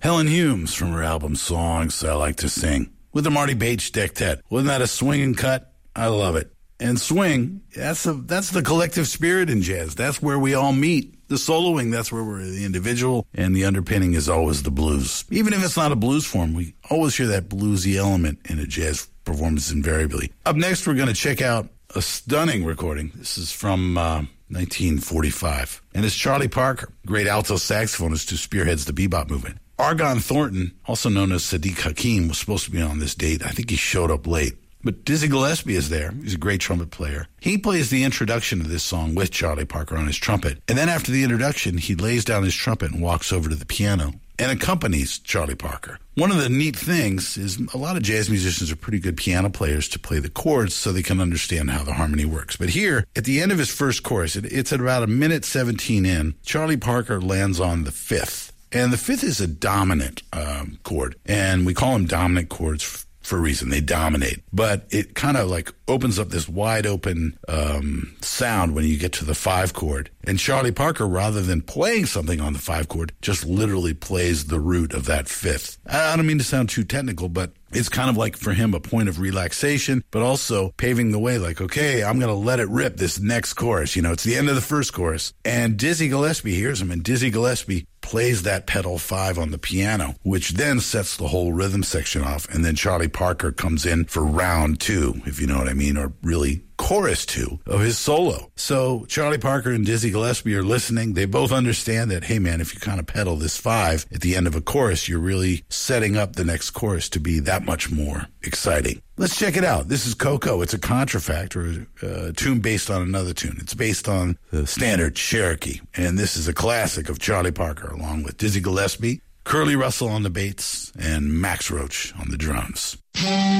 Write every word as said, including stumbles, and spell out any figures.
Helen Humes from her album Songs I Like to Sing with the Marty Bates Dectet. Wasn't that a swinging cut? I love it. And swing, that's a, that's the collective spirit in jazz. That's where we all meet. The soloing, that's where we're the individual, and the underpinning is always the blues. Even if it's not a blues form, we always hear that bluesy element in a jazz performance invariably. Up next, we're going to check out a stunning recording. This is from uh, nineteen forty-five. And it's Charlie Parker, great alto saxophonist who spearheads the bebop movement. Argon Thornton, also known as Sadiq Hakim, was supposed to be on this date. I think he showed up late. But Dizzy Gillespie is there. He's a great trumpet player. He plays the introduction to this song with Charlie Parker on his trumpet. And then after the introduction, he lays down his trumpet and walks over to the piano and accompanies Charlie Parker. One of the neat things is a lot of jazz musicians are pretty good piano players to play the chords so they can understand how the harmony works. But here, at the end of his first chorus, it, it's at about a minute seventeen in, Charlie Parker lands on the fifth. And the fifth is a dominant um, chord. And we call them dominant chords f- for a reason. They dominate. But it kind of like opens up this wide open um, sound when you get to the five chord. And Charlie Parker, rather than playing something on the five chord, just literally plays the root of that fifth. I don't mean to sound too technical, but it's kind of like for him a point of relaxation, but also paving the way like, okay, I'm going to let it rip this next chorus. You know, it's the end of the first chorus. And Dizzy Gillespie hears him, and Dizzy Gillespie plays that pedal five on the piano, which then sets the whole rhythm section off. And then Charlie Parker comes in for round two, if you know what I mean, or really chorus two of his solo. So Charlie Parker and Dizzy Gillespie are listening. They both understand that, hey man, if you kind of pedal this five at the end of a chorus, you're really setting up the next chorus to be that much more exciting. Let's check it out. This is Coco. It's a contrafact, or a tune based on another tune. It's based on the standard Cherokee. And this is a classic of Charlie Parker, along with Dizzy Gillespie, Curly Russell on the bass, and Max Roach on the drums.